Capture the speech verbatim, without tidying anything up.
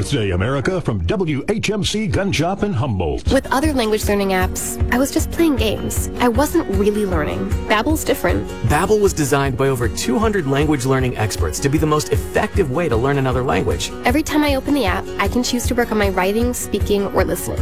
birthday, America, from W H M C Gun Shop in Humboldt. With other language learning apps, I was just playing games. I wasn't really learning. Babbel's different. Babbel was designed by over two hundred language learning experts to be the most effective way to learn another language. Every time I open the app, I can choose to work on my writing, speaking, or listening.